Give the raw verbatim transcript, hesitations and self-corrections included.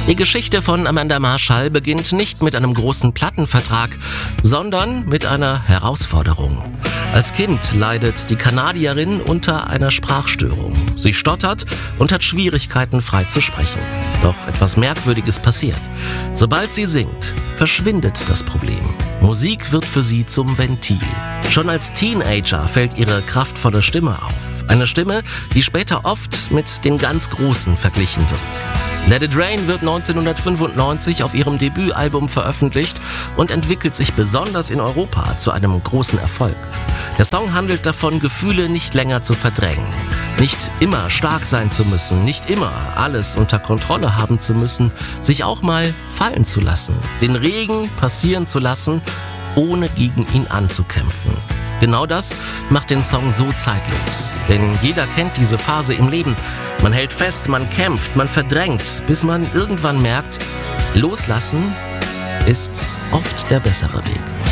Die Geschichte von Amanda Marshall beginnt nicht mit einem großen Plattenvertrag, sondern mit einer Herausforderung. Als Kind leidet die Kanadierin unter einer Sprachstörung. Sie stottert und hat Schwierigkeiten, frei zu sprechen. Doch etwas Merkwürdiges passiert. Sobald sie singt, verschwindet das Problem. Musik wird für sie zum Ventil. Schon als Teenager fällt ihre kraftvolle Stimme auf. Eine Stimme, die später oft mit den ganz Großen verglichen wird. Let It Rain wird neunzehnhundertfünfundneunzig auf ihrem Debütalbum veröffentlicht und entwickelt sich besonders in Europa zu einem großen Erfolg. Der Song handelt davon, Gefühle nicht länger zu verdrängen, nicht immer stark sein zu müssen, nicht immer alles unter Kontrolle haben zu müssen, sich auch mal fallen zu lassen, den Regen passieren zu lassen, ohne gegen ihn anzukämpfen. Genau das macht den Song so zeitlos. Denn jeder kennt diese Phase im Leben. Man hält fest, man kämpft, man verdrängt, bis man irgendwann merkt, loslassen ist oft der bessere Weg.